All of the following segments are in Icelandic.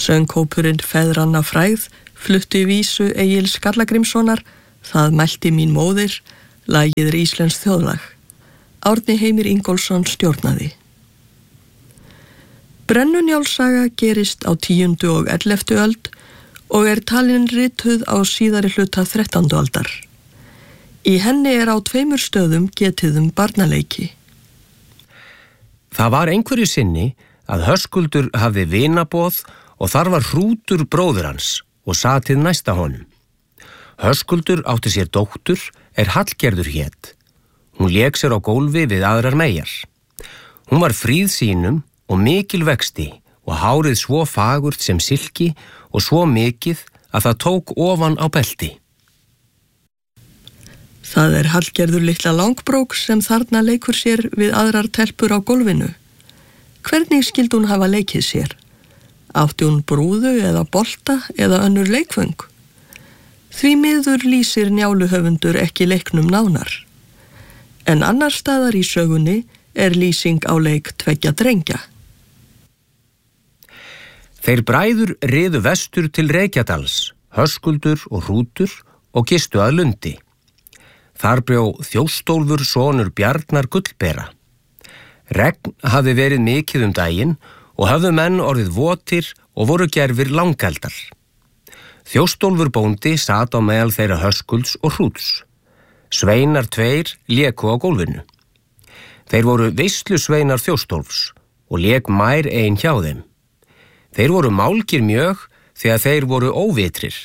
Söngkópurinn Feðranna frægð flutti vísu Egils Skallagrímssonar, Það mælti mín móðir, lagið er íslenskt þjóðlag. Árni Heimir Ingólfsson stjórnaði. Brennunjálssaga gerist á 10. og 11. öld og er talin rituð á síðari hluta 13. aldar. Í henni er á 2 stöðum getið barnaleiki. Það var einhverju sinni að Höskuldur hafði vinaboð og þar var Hrútur bróðir hans og satið næsta honum. Höskuldur átti sér dóttur Hallgerður hét. Hún lék sér á gólfi við aðrar meyjar. Hún var fríðsýnum og mikil vexti og hárið svo fagurt sem silki og svo mikið að það tók ofan á belti. Það er Hallgerður litla langbrók sem þarna leikur sér við aðrar telpur á gólfinu. Hvernig skildi hún hafa leikið sér? Átti hún brúðu eða bolta eða önnur leikföng? Því miður lýsir Njáluhöfundur ekki leiknum nánar. En annar staðar í sögunni er lýsing á leik 2 drengja. Þeir bræður riðu vestur til Reykjadals, Höskuldur og Hrútur og gistu að Lundi. Þar bjó Þjóstólfur sonur Bjarnar Gullbera. Regn hafði verið mikið daginn og höfðu menn orðið votir og voru gerfir langeldar. Þjóstólfur bóndi sat á meðal þeirra Höskulds og Hrúts. Sveinar 2 léku á gólfinu. Þeir voru veislusveinar Þjóstólfs og lék mær ein hjá þeim. Þeir voru málgir mjög þegar þeir voru óvitrir.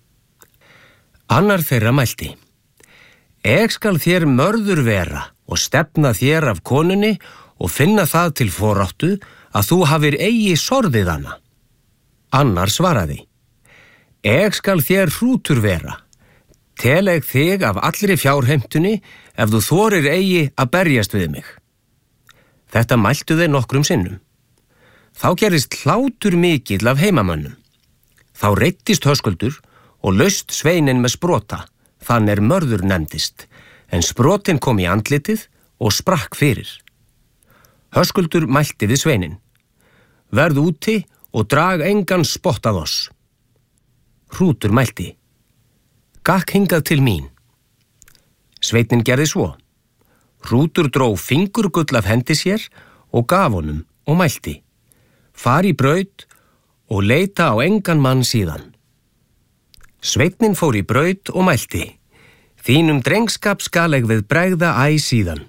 Annar þeirra mælti: Eg skal þér mörður vera og stefna þér af konunni og finna það til foráttu að þú hafir eigi sorðið hana. Annar svaraði: Eg skal þér Hrútur vera. Tel eg þig af allri fjárheimtunni ef þú þorir eigi að berjast við mig. Þetta mæltu þeir nokkrum sinnum. Þá gerðist hlátur mikill af heimamönnum. Þá reiddist Höskuldur og laust sveinin með sprota, þann er mörður nefndist, en sprotin kom í andlitið og sprakk fyrir. Höskuldur mælti við sveinin: Verð úti og drag engan spott að oss. Hrútur mælti: Gakk hingað til mín. Sveinin gerði svo. Hrútur dró fingurgull af hendi sér og gaf honum og mælti: Far í braut og leita á engan mann síðan. Sveinin fór í braut og mælti: Þínum drengskap skal eg við bregða æ síðan.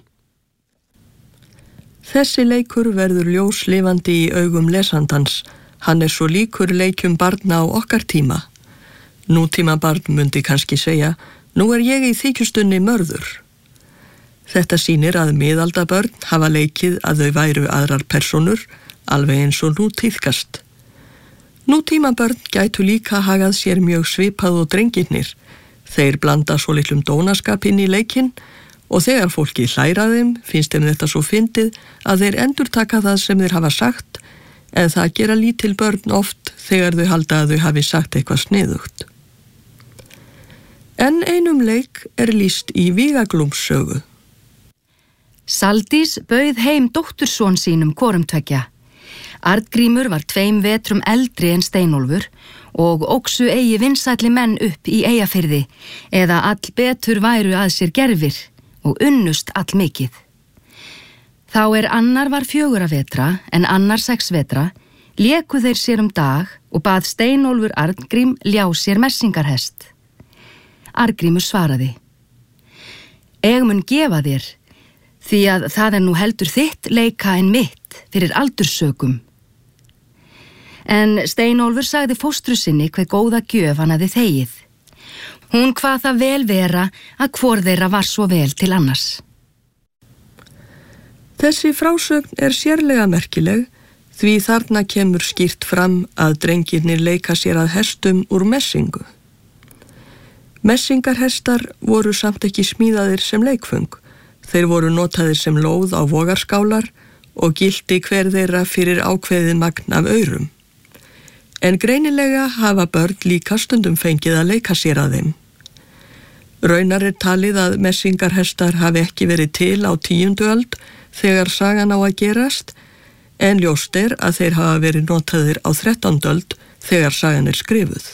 Þessi leikur verður ljóslifandi í augum lesandans. Hann er svo líkur leikjum barna á okkar tíma. Nútíma barn mundi kannski segja: Nú er ég í þykjustunni mörður. Þetta sýnir að miðaldabörn hafa leikið að þau væru aðrar persónur, alveg eins og nú tíðkast. Nútíma börn gætu líka hagað sér mjög svipað og drengirnir. Þeir blanda svo litlum dónaskap inn í leikinn og þegar fólki hlæra þeim finnst þeim þetta svo fyndið að þeir endurtaka það sem þeir hafa sagt, en það gera lítil börn oft þegar þau halda að þau hafi sagt eitthvað sniðugt. En einum leik er lýst í Vígaglúmssögu. Saldís bauð heim dótturson sínum hvorum tveggja. Arngrímur var 2 vetrum eldri en Steinólfur og óksu eigi vinsælli menn upp í Eyjafirði eða all betur væru að sér gerfir og unnust all mikið. Þá annar var 4 vetra en annar 6 vetra, léku þeir sér dag og bað Steinólfur Arngrím ljá sér messingarhest. Arngrímur svaraði: Eg mun gefa þér, því að það nú heldur þitt leika en mitt fyrir aldurssökum. En Steinólfur sagði fóstru sinni hve góða gjöf hann hafði þegið. Hún kvað það vel vera að hvor þeirra var svo vel til annars. Þessi frásögn er sérlega merkileg, því þarna kemur skýrt fram að drengirnir leika sér að hestum úr messingu. Messingarhestar voru samt ekki smíðaðir sem leikföng. Þeir voru notaðir sem lóð á vogarskálar og gilti hver þeirra fyrir ákveðið magn af aurum. En greinilega hafa börn líka stundum fengið að leika sér að þeim. Raunar er talið að messingarhestar hafi ekki verið til á 10. öld þegar sagan á að gerast, en ljóst að þeir hafa verið notaðir á 13. öld þegar sagan skrifuð.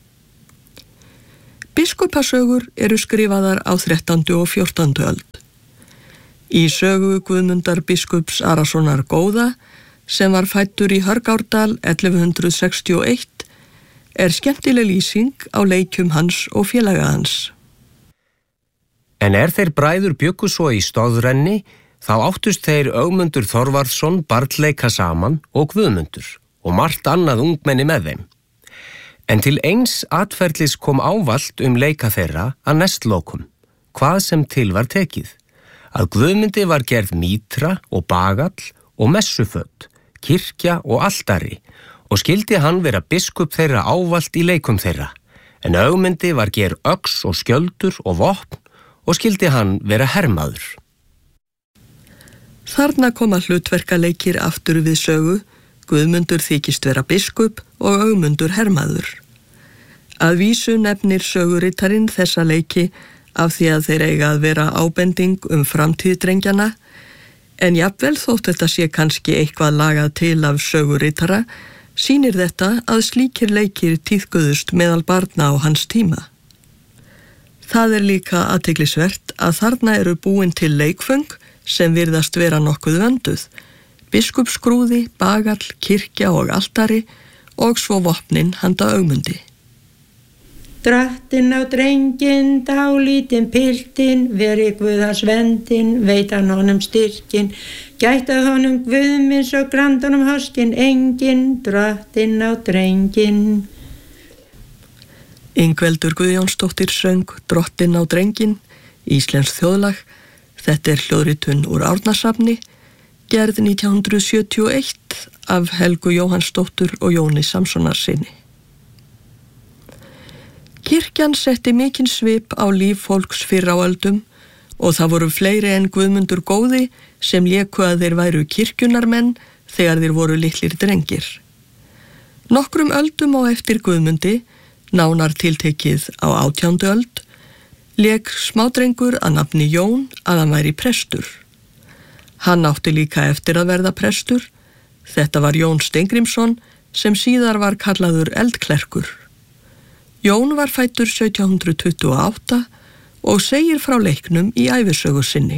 Biskupasögur eru skrifaðar á 13. og 14. öld. Í sögu Guðmundar biskups Arasonar góða, sem var fæddur í Hörgárdal 1161, skemmtileg lýsing á leikjum hans og félaga hans. En þeir bræður bjuggu svo í Stoðrenni, þá áttust þeir Ögmundur Þorvarðsson barnleika saman og Guðmundur og margt annað ungmenni með þeim. En til eins atferðlis kom ávalt leika þeirra að næstlokum, hvað sem til var tekið, að Guðmundi var gerð mítra og bagall og messuföt, kirkja og altari og skildi hann vera biskup þeirra ávalt í leikum þeirra, en Ögmundi var gerð öx og skjöldur og vopn og skildi hann vera hermaður. Þarna koma hlutverkaleikir aftur við sögu, Guðmundur þykist vera biskup og Ögmundur hermaður. Að vísu nefnir söguritarinn þessa leiki af því að þeir eiga að vera ábending framtíð drengjana, en jafnvel þótt þetta sé kannski eitthvað lagað til af söguritara, sýnir þetta að slíkir leikir tíðkuðust meðal barna á hans tíma. Það líka athyglisvert að þarna eru búin til leikföng sem virðast vera nokkuð vönduð, biskupskrúði, bagall, kirkja og altari og svo vopnin handa Ögmundi. Drattinn á drenginn, dálítinn piltinn, veri Guð hans vendinn, veit hann honum styrkinn, gætað honum Guðmins og grandanum hoskinn enginn, drattinn á drenginn. Ingveldur Guðjónsdóttir söng Drottinn á drenginn, íslenskt þjóðlag. Þetta hljóðritun úr Árnasafni, gerð 1971 af Helgu Jóhannsdóttur og Jóni Samsonarsyni. Kirkjan setti mikinn svip á líf fólks fyrr á öldum og það voru fleiri en Guðmundur góði sem léku að þeir væru kirkjunarmenn þegar þeir voru litlir drengir. Nokkrum öldum á eftir Guðmundi, nánar tiltekið á 18. öld, lék smádrengur að nafni Jón að hann væri prestur. Hann átti líka eftir að verða prestur. Þetta var Jón Steingrímsson sem síðar var kallaður Eldklerkur. Jón var fæddur 1728 og segir frá leiknum í ævisögu sinni.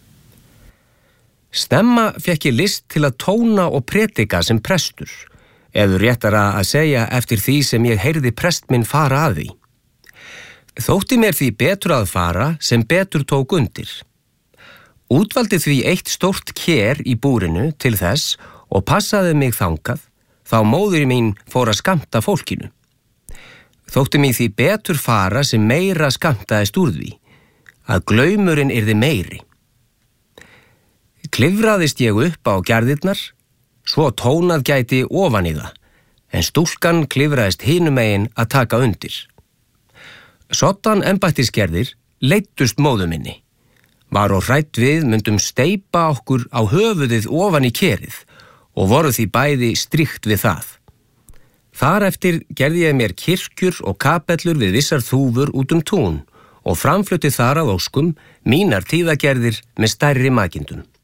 Stemma fékk ég list til að tóna og predika sem prestur, eða réttara að segja eftir því sem ég heyrði prest minn fara að því. Þótti mér því betur að fara sem betur tók undir. Útvaldi því eitt stórt ker í búrinu til þess og passaði mig þangað, þá móðir mín fór að skammta fólkinu. Þótti mér því betur fara sem meira skammtaðist úr því, að glaumurinn yrði meiri. Klifraðist ég upp á gjarðirnar, svo tónað gæti ofan í það, en stúlkan klifraðist hinum megin að taka undir. Soddan embættisgerðir leiddust móðu minni. Var og hrætt við myndum steypa okkur á höfuðið ofan í kerið og voru því bæði stríkt við það. Þar eftir gerði ég mér kirkjur og kapellur við vissar þúfur út tún og framflutti þar að óskum mínar tíðagerðir með stærri makindum.